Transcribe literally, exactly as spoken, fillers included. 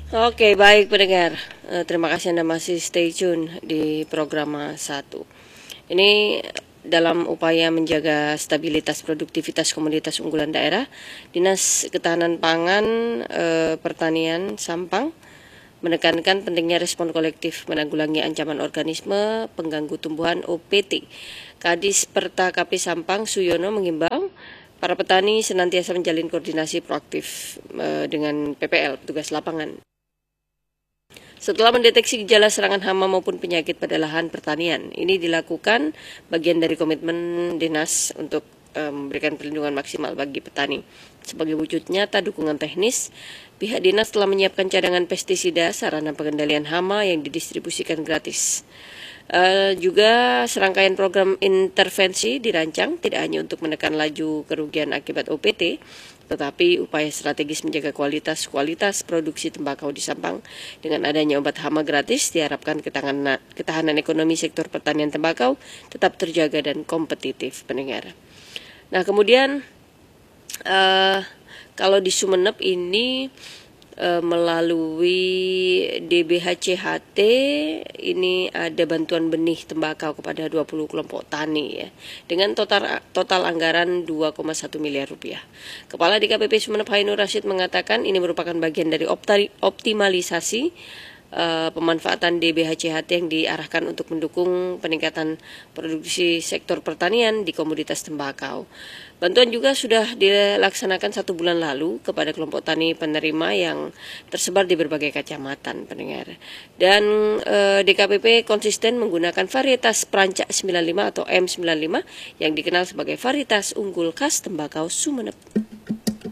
Oke, baik pendengar. Eh, terima kasih Anda masih stay tune di program satu. Ini dalam upaya menjaga stabilitas produktivitas komoditas unggulan daerah, Dinas Ketahanan Pangan eh, Pertanian Sampang menekankan pentingnya respon kolektif menanggulangi ancaman organisme pengganggu tumbuhan O P T. Kadis Perta K P Sampang Suyono mengimbau para petani senantiasa menjalin koordinasi proaktif eh, dengan P P L, petugas lapangan, setelah mendeteksi gejala serangan hama maupun penyakit pada lahan pertanian. Ini dilakukan bagian dari komitmen dinas untuk eh, memberikan perlindungan maksimal bagi petani. Sebagai wujud nyata dukungan teknis, pihak dinas telah menyiapkan cadangan pestisida sarana pengendalian hama yang didistribusikan gratis. Uh, juga serangkaian program intervensi dirancang tidak hanya untuk menekan laju kerugian akibat O P T, tetapi upaya strategis menjaga kualitas-kualitas produksi tembakau di Sampang. Dengan adanya obat hama gratis, diharapkan ketahanan, ketahanan ekonomi sektor pertanian tembakau tetap terjaga dan kompetitif, pendengar. Nah, kemudian uh, kalau di Sumeneb ini uh, melalui D B H C H T ini ada bantuan benih tembakau kepada dua puluh kelompok tani ya, dengan total total anggaran dua koma satu miliar rupiah. Kepala D K P P Sumeneb Hainur Rashid mengatakan ini merupakan bagian dari optimalisasi Uh, pemanfaatan D B H C H T yang diarahkan untuk mendukung peningkatan produksi sektor pertanian di komoditas tembakau. Bantuan juga sudah dilaksanakan satu bulan lalu kepada kelompok tani penerima yang tersebar di berbagai kecamatan, pendengar. Dan uh, D K P P konsisten menggunakan varietas Perancak sembilan puluh lima atau M sembilan puluh lima yang dikenal sebagai varietas unggul khas tembakau Sumeneb.